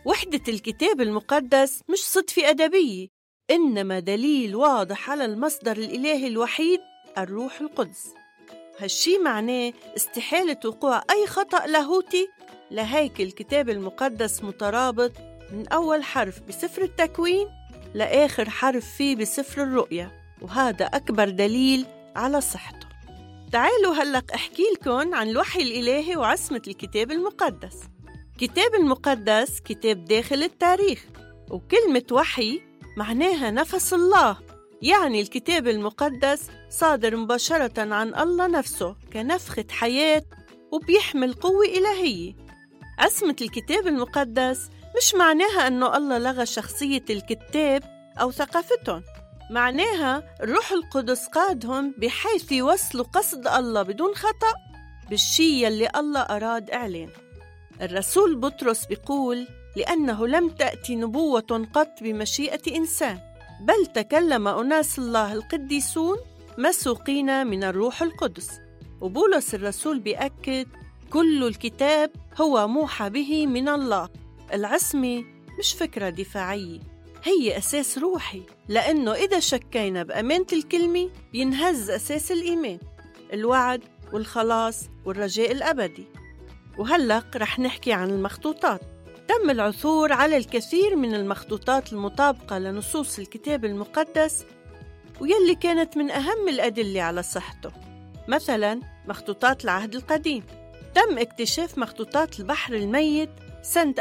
وحدة الكتاب المقدس مش صدفة أدبية، إنما دليل واضح على المصدر الإلهي الوحيد الروح القدس. هالشي معناه استحالة وقوع أي خطأ لاهوتي، لهيك الكتاب المقدس مترابط من أول حرف بسفر التكوين لآخر حرف فيه بسفر الرؤيا، وهذا أكبر دليل على صحته. تعالوا هلق أحكي لكم عن الوحي الإلهي وعصمة الكتاب المقدس. الكتاب المقدس كتاب داخل التاريخ، وكلمة وحي معناها نفس الله، يعني الكتاب المقدس صادر مباشرة عن الله نفسه كنفخة حياة وبيحمل قوة إلهية. عصمة الكتاب المقدس مش معناها أنه الله لغى شخصية الكتاب أو ثقافتهم، معناها الروح القدس قادهم بحيث يوصلوا قصد الله بدون خطأ بالشيء اللي الله أراد إعلان. الرسول بطرس بيقول: لأنه لم تأتي نبوة قط بمشيئة إنسان، بل تكلم أناس الله القديسون مسوقين من الروح القدس. وبولس الرسول بيأكد: كل الكتاب هو موحى به من الله. العصمة مش فكرة دفاعية، هي أساس روحي، لأنه إذا شكينا بأمانة الكلمة بينهز أساس الإيمان، الوعد والخلاص والرجاء الأبدي. وهلق رح نحكي عن المخطوطات. تم العثور على الكثير من المخطوطات المطابقة لنصوص الكتاب المقدس، ويلي كانت من أهم الأدلة على صحته. مثلاً مخطوطات العهد القديم. تم اكتشاف مخطوطات البحر الميت سنة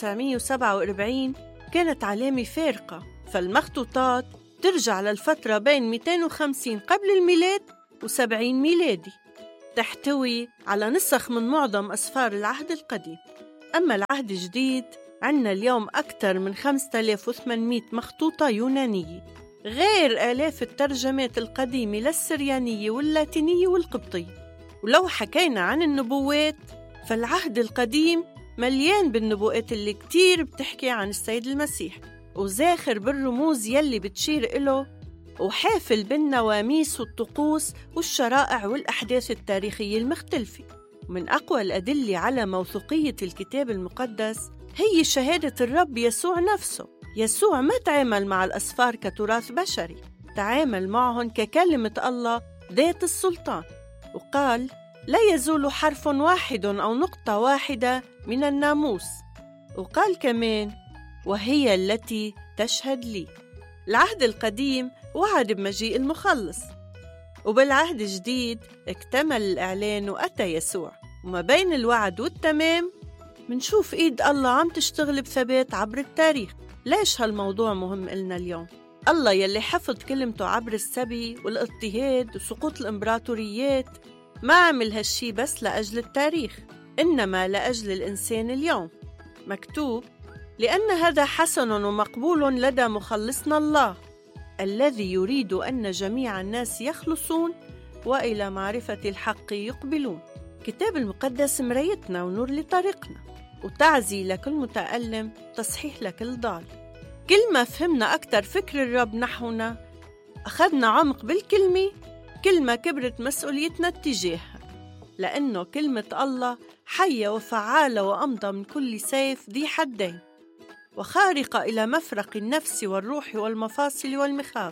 1947، كانت علامة فارقة، فالمخطوطات ترجع للفترة بين 250 قبل الميلاد و70 ميلادي، تحتوي على نسخ من معظم أسفار العهد القديم. أما العهد الجديد عنا اليوم أكثر من 5800 مخطوطة يونانية، غير آلاف الترجمات القديمة للسريانية واللاتينية والقبطية. ولو حكينا عن النبوات، فالعهد القديم مليان بالنبوءات اللي كتير بتحكي عن السيد المسيح، وزاخر بالرموز يلي بتشير إله، وحافل بالنواميس والطقوس والشرائع والأحداث التاريخية المختلفة. ومن أقوى الأدلة على موثوقية الكتاب المقدس هي شهادة الرب يسوع نفسه. يسوع ما تعامل مع الأسفار كتراث بشري، تعامل معهم ككلمة الله ذات السلطان، وقال: لا يزول حرف واحد أو نقطة واحدة من الناموس. وقال كمان: وهي التي تشهد لي. العهد القديم وعد بمجيء المخلص، وبالعهد الجديد اكتمل الإعلان وأتى يسوع. وما بين الوعد والتمام منشوف إيد الله عم تشتغل بثبات عبر التاريخ. ليش هالموضوع مهم إلنا اليوم؟ الله يلي حفظ كلمته عبر السبي والاضطهاد وسقوط الإمبراطوريات ما عمل هالشي بس لأجل التاريخ، إنما لأجل الإنسان اليوم. مكتوب: لأن هذا حسن ومقبول لدى مخلصنا الله، الذي يريد أن جميع الناس يخلصون وإلى معرفة الحق يقبلون. كتاب المقدس مرايتنا ونور لطريقنا، وتعزي لكل متألم، تصحيح لكل ضال. كل ما فهمنا أكتر فكر الرب نحونا، أخذنا عمق بالكلمة، كل ما كبرت مسؤوليتنا اتجاهها، لأنه كلمة الله حية وفعالة وأمضى من كل سيف ذي حدين، وخارقة إلى مفرق النفس والروح والمفاصل والمخاخ،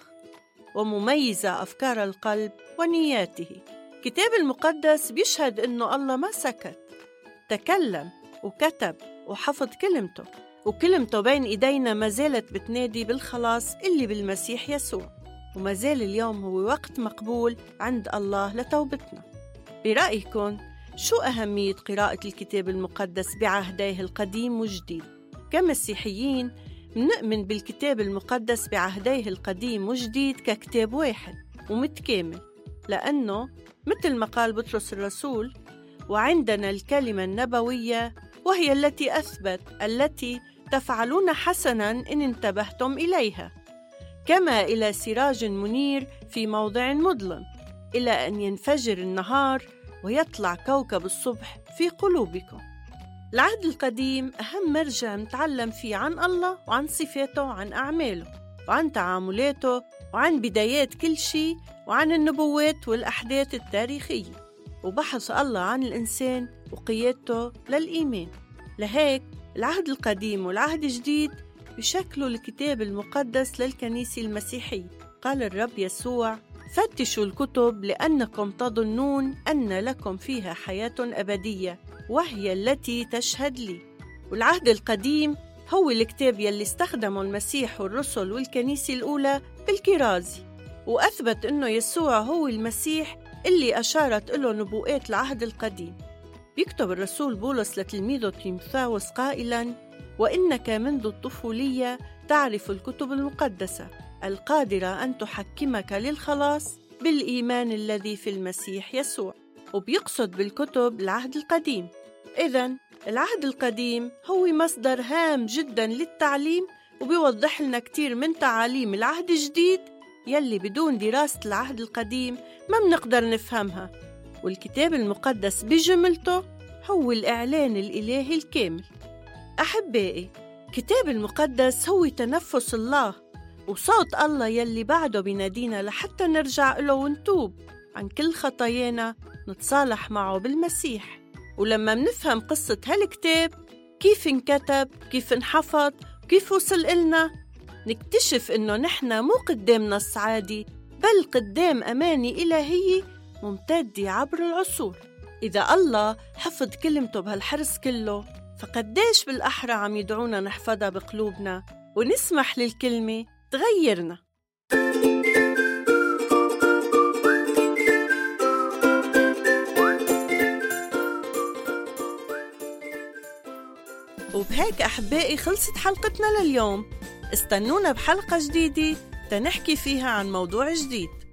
ومميزة أفكار القلب ونياته. كتاب المقدس بيشهد إنه الله ما سكت، تكلم وكتب وحفظ كلمته، وكلمته بين إيدينا ما زالت بتنادي بالخلاص اللي بالمسيح يسوع، وما زال اليوم هو وقت مقبول عند الله لتوبتنا. برأيكم شو أهمية قراءة الكتاب المقدس بعهديه القديم والجديد؟ كمسيحيين نؤمن بالكتاب المقدس بعهديه القديم والجديد ككتاب واحد ومتكامل، لأنه مثل ما قال بطرس الرسول: وعندنا الكلمة النبوية وهي التي أثبت التي تفعلون حسناً إن انتبهتم إليها، كما إلى سراج منير في موضع مظلم، إلى أن ينفجر النهار ويطلع كوكب الصبح في قلوبكم. العهد القديم أهم مرجع نتعلم فيه عن الله وعن صفاته وعن أعماله وعن تعاملاته وعن بدايات كل شيء وعن النبوات والأحداث التاريخية وبحث الله عن الإنسان وقيادته للإيمان. لهيك العهد القديم والعهد الجديد بشكله الكتاب المقدس للكنيسة المسيحية. قال الرب يسوع: فتشوا الكتب لأنكم تظنون أن لكم فيها حياة أبدية، وهي التي تشهد لي. والعهد القديم هو الكتاب يلي استخدمه المسيح والرسل والكنيسة الأولى بالكرازي، وأثبت أنه يسوع هو المسيح اللي أشارت له نبوءات العهد القديم. بيكتب الرسول بولس لتلميذه تيموثاوس قائلاً: وإنك منذ الطفولية تعرف الكتب المقدسة القادرة أن تحكمك للخلاص بالإيمان الذي في المسيح يسوع. وبيقصد بالكتب العهد القديم. إذن العهد القديم هو مصدر هام جداً للتعليم، وبيوضح لنا كتير من تعاليم العهد الجديد يلي بدون دراسة العهد القديم ما بنقدر نفهمها. والكتاب المقدس بجملته هو الإعلان الإلهي الكامل. أحبائي، الكتاب المقدس هو تنفس الله وصوت الله يلي بعده بينادينا لحتى نرجع له ونتوب عن كل خطايانا، نتصالح معه بالمسيح. ولما منفهم قصة هالكتاب، كيف انكتب، كيف انحفظ، كيف وصل إلنا، نكتشف إنه نحن مو قدام نص عادي، بل قدام أماني إلهية ممتدة عبر العصور. إذا الله حفظ كلمته بهالحرص كله، فقديش بالأحرى عم يدعونا نحفظها بقلوبنا ونسمح للكلمة تغيرنا. وبهيك أحبائي خلصت حلقتنا لليوم. استنونا بحلقة جديدة تنحكي فيها عن موضوع جديد.